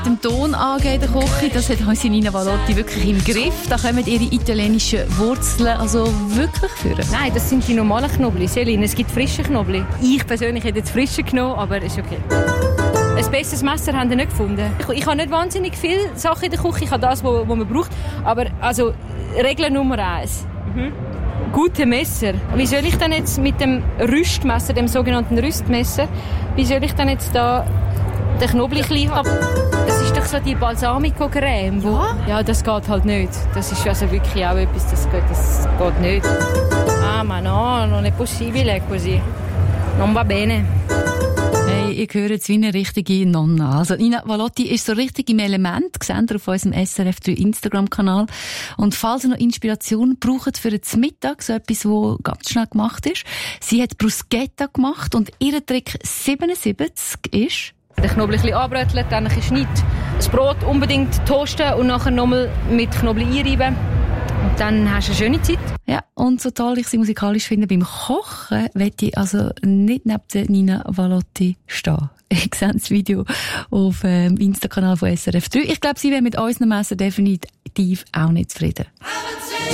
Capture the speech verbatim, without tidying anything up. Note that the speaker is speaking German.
Dem Ton angehen in der Küche, das hat unsere Nina Valotti wirklich im Griff. Da kommen ihre italienischen Wurzeln also wirklich führen. Nein, das sind die normalen Knoblauch. Selin, es gibt frische Knoblauch. Ich persönlich hätte jetzt frische genommen, aber ist okay. Ein besseres Messer haben wir nicht gefunden. Ich, ich habe nicht wahnsinnig viele Sachen in der Küche. Ich habe das, was man braucht. Aber also, Regel Nummer eins. Mhm. Gute Messer. Wie soll ich denn jetzt mit dem Rüstmesser, dem sogenannten Rüstmesser, wie soll ich denn jetzt da den Knoblauch haben? Das ist doch so die Balsamico-Creme. Wo, ja? ja, das geht halt nicht. Das ist also wirklich auch etwas, das geht, das geht nicht. Ah, ma no, non è possibile così. Non va bene. Hey, ich höre jetzt wie eine richtige Nonna. Also Nina Valotti ist so richtig im Element, gesehen auf unserem S R F drei Instagram-Kanal. Und falls ihr noch Inspiration braucht für den Mittag, so etwas, was ganz schnell gemacht ist, sie hat Bruschetta gemacht und ihr Trick siebenundsiebzig ist... Den Knoblauch ein bisschen anbröteln, dann ein bisschen schneiden. Das Brot unbedingt toasten und nachher nochmal mit Knoblauch einreiben. Und dann hast du eine schöne Zeit. Ja, und so toll ich sie musikalisch finde, beim Kochen möchte ich also nicht neben der Nina Valotti stehen. Ich sehe das Video auf dem Insta-Kanal von S R F drei. Ich glaube, sie wäre mit unseren Messer definitiv auch nicht zufrieden.